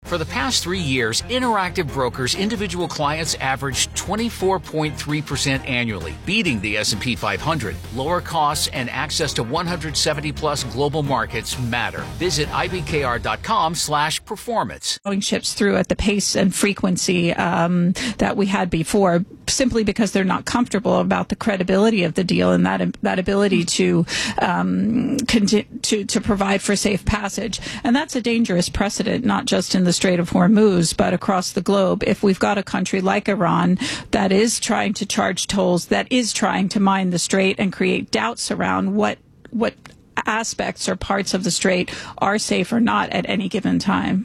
For the past 3 years, Interactive Brokers individual clients averaged 24.3% annually, beating the S&P 500. Lower costs and access to 170-plus global markets matter. Visit ibkr.com/performance. Going ships through at the pace and frequency that we had before, simply because they're not comfortable about the credibility of the deal and that ability to provide for safe passage. And that's a dangerous precedent, not just in the Strait of Hormuz, but across the globe. If we've got a country like Iran that is trying to charge tolls, that is trying to mine the strait and create doubts around what aspects or parts of the strait are safe or not at any given time.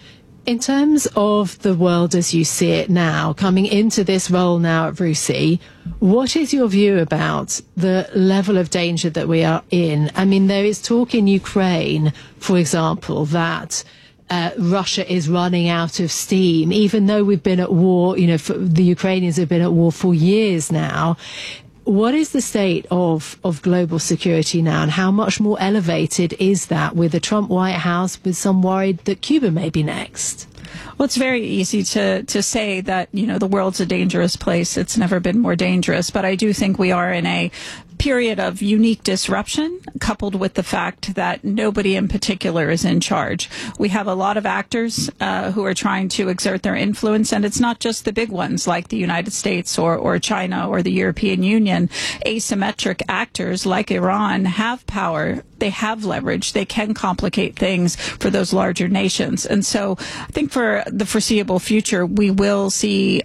In terms of the world as you see it now, coming into this role now at RUSI, what is your view about the level of danger that we are in? I mean, there is talk in Ukraine, for example, that Russia is running out of steam, even though we've been at war, the Ukrainians have been at war for years now. What is the state of global security now, and how much more elevated is that with the Trump White House, with some worried that Cuba may be next? Well, it's very easy to say that, the world's a dangerous place. It's never been more dangerous. But I do think we are in a period of unique disruption, coupled with the fact that nobody in particular is in charge. We have a lot of actors who are trying to exert their influence, and it's not just the big ones like the United States or China or the European Union. Asymmetric actors like Iran have power. They have leverage. They can complicate things for those larger nations. And so I think for the foreseeable future, we will see,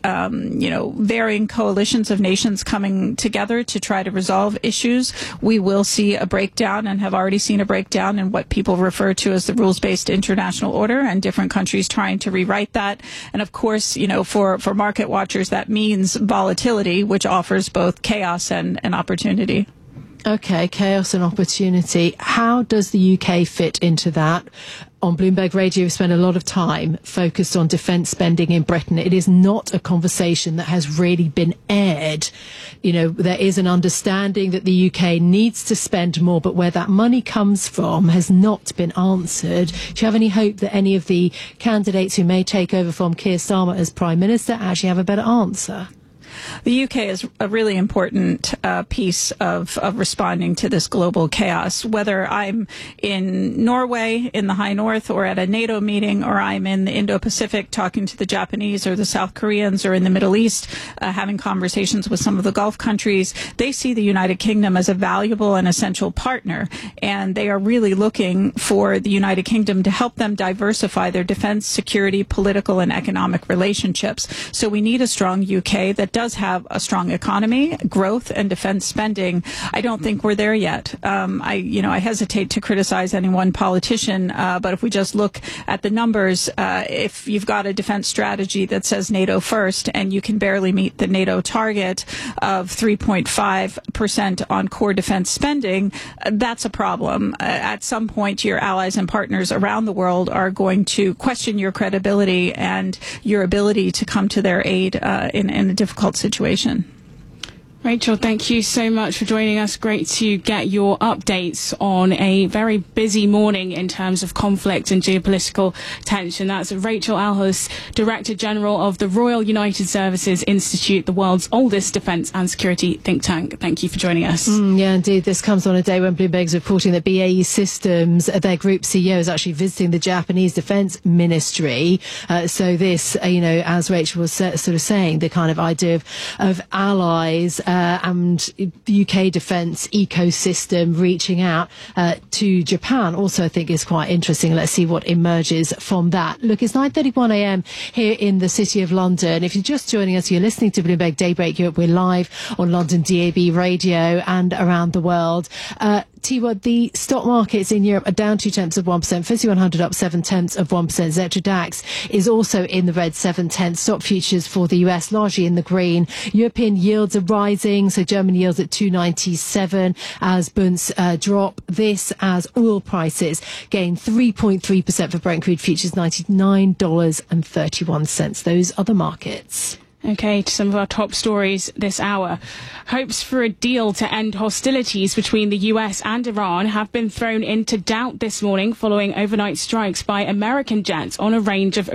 varying coalitions of nations coming together to try to resolve issues. We will see a breakdown, and have already seen a breakdown in what people refer to as the rules-based international order, and different countries trying to rewrite that. And of course, for market watchers, that means volatility, which offers both chaos and opportunity. Okay, chaos and opportunity. How does the UK fit into that? On Bloomberg Radio, we spent a lot of time focused on defence spending in Britain. It is not a conversation that has really been aired. There is an understanding that the UK needs to spend more, but where that money comes from has not been answered. Do you have any hope that any of the candidates who may take over from Keir Starmer as Prime Minister actually have a better answer? The UK is a really important piece of responding to this global chaos. Whether I'm in Norway, in the High North, or at a NATO meeting, or I'm in the Indo-Pacific talking to the Japanese or the South Koreans, or in the Middle East having conversations with some of the Gulf countries, they see the United Kingdom as a valuable and essential partner. And they are really looking for the United Kingdom to help them diversify their defense, security, political, and economic relationships. So we need a strong UK that does have a strong economy, growth, and defense spending. I don't think we're there yet. I hesitate to criticize any one politician, but if we just look at the numbers, if you've got a defense strategy that says NATO first, and you can barely meet the NATO target of 3.5% on core defense spending, that's a problem. At some point, your allies and partners around the world are going to question your credibility and your ability to come to their aid in a difficult situation. Rachel, thank you so much for joining us. Great to get your updates on a very busy morning in terms of conflict and geopolitical tension. That's Rachel Alhus, Director General of the Royal United Services Institute, the world's oldest defence and security think tank. Thank you for joining us. Yeah, indeed. This comes on a day when Bloomberg's reporting that BAE Systems, their group CEO, is actually visiting the Japanese Defence Ministry. So this, as Rachel was sort of saying, the kind of idea of allies and the UK defence ecosystem reaching out to Japan also, I think, is quite interesting. Let's see what emerges from that. Look, it's 9:31 a.m. here in the City of London. If you're just joining us, you're listening to Bloomberg Daybreak Europe. We're live on London DAB radio and around the world. T-Rod, the stock markets in Europe are down 0.2%, FTSE 100 up 0.7%. Xetra DAX is also in the red, 0.7. Stock futures for the US largely in the green. European yields are rising, so German yields at 2.97 as Bunds drop. This as oil prices gain 3.3% for Brent crude futures, $99.31. Those are the markets. Okay, to some of our top stories this hour. Hopes for a deal to end hostilities between the US and Iran have been thrown into doubt this morning following overnight strikes by American jets on a range of